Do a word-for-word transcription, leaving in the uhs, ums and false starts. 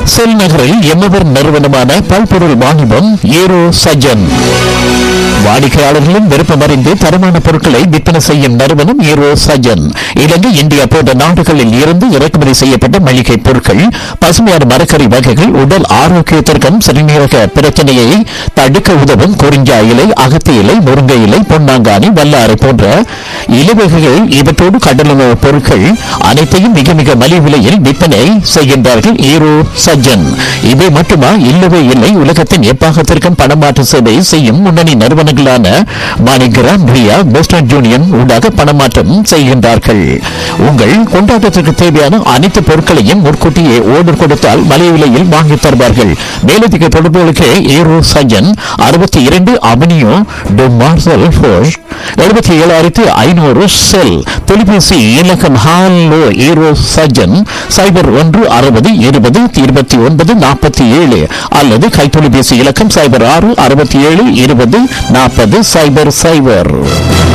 செல் நகரில் எம்மவர் நிறுவனமான பல்பொருள் வாணிபம் ஏரோ சஜன். வாடிக்கையாளர்களின் விருப்பம் அறிந்து தரமான பொருட்களை விற்பனை செய்யும் நிறுவனம் ஏரோ சஜன். இலங்கை, இந்தியா போன்ற நாடுகளில் இருந்து இறக்குமதி செய்யப்பட்ட மளிகை பொருட்கள், பசுமையான மரக்கறி வகைகள், உடல் ஆரோக்கியத்திற்கும் சிறுநீரக பிரச்சனையை தடுக்க உதவும் குறிஞ்சா இலை, அகத்தி இலை, முருங்கை இலை, பொன்னாங்கானி, வல்லாரை போன்ற இலைவகைகள், இவற்றோடு கடலுணவு பொருட்கள் அனைத்தையும் மிக மிக மலிவு விலையில் விற்பனை செய்கின்றார்கள் ஏரோ சஜன். இவை மட்டுமா? இல்லவே இல்லை. உலகத்தின் எப்பாகத்திற்கும் பணமாற்று சேவை செய்யும் முன்னணி நிறுவனங்களான மாணிகிராம், ரியா, வெஸ்டர்ன் யூனியன் ஊடாக பணமாற்றம் செய்கின்றார்கள். உங்கள் கொண்டாட்டத்திற்கு தேவையான அனைத்து பொருட்களையும் முன்கூட்டியே ஓர்டர் கொடுத்தால் மலிவு விலையில் வாங்கி தருவார்கள். மேலதிக தொடர்புகளுக்கு ஏரோ சஜன் அறுபத்தி இரண்டு அவனியோ டு மார்சல் ஃபோஷ் எழுபத்தி ஏழாயிரத்தி ஐநூறு செல். தொலைபேசி இலக்கம் ஹாலோ ஏரோ சஜன் சைபர் ஒன்று அறுபது இருபது இருபத்தி ஒன்பது நாற்பத்தி ஏழு அல்லது கைத்தொலைபேசி இலக்கம் சைபர் ஆறு அறுபத்தி ஏழு இருபது நாற்பது சைபர் சைபர்.